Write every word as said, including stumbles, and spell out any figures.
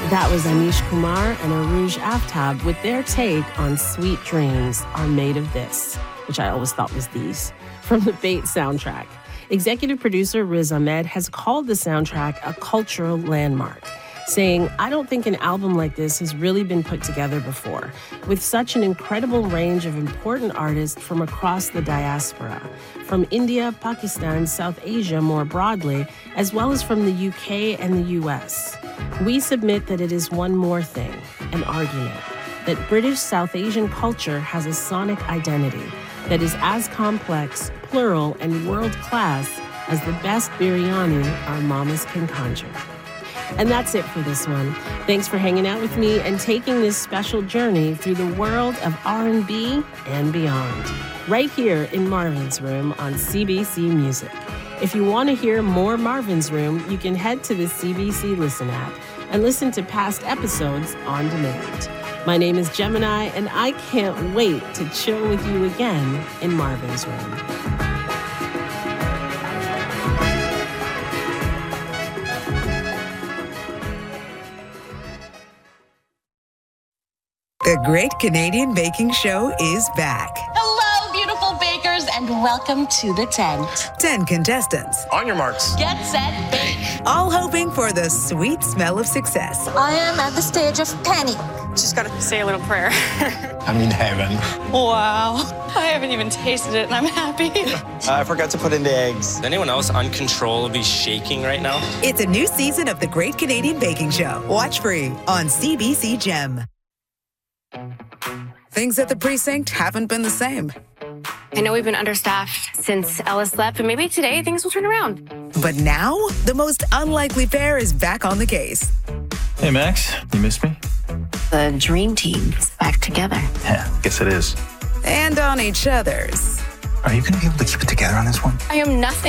That was Anish Kumar and Aruj Aftab with their take on Sweet Dreams Are Made of This, which I always thought was these, from the Bait soundtrack. Executive producer Riz Ahmed has called the soundtrack a cultural landmark, saying, I don't think an album like this has really been put together before, with such an incredible range of important artists from across the diaspora, from India, Pakistan, South Asia more broadly, as well as from the U K and the U S. We submit that it is one more thing, an argument, that British South Asian culture has a sonic identity that is as complex, plural, and world-class as the best biryani our mamas can conjure. And that's it for this one. Thanks for hanging out with me and taking this special journey through the world of R and B and beyond, right here in Marvin's Room on C B C Music. If you want to hear more Marvin's Room, you can head to the C B C Listen app and listen to past episodes on demand. My name is Gemini, and I can't wait to chill with you again in Marvin's Room. The Great Canadian Baking Show is back. Hello, beautiful bakers, and welcome to the tent. Ten contestants. On your marks. Get set, bake. All hoping for the sweet smell of success. I am at the stage of panic. Just gotta say a little prayer. I'm in heaven. Wow. I haven't even tasted it, and I'm happy. Uh, I forgot to put in the eggs. Is anyone else uncontrollably shaking right now? It's a new season of The Great Canadian Baking Show. Watch free on C B C Gem. Things at the precinct haven't been the same. I know we've been understaffed since Ellis left, but maybe today things will turn around. But now, the most unlikely pair is back on the case. Hey, Max, you missed me? The dream team is back together. Yeah, guess it is. And on each other's. Are you going to be able to keep it together on this one? I am nothing.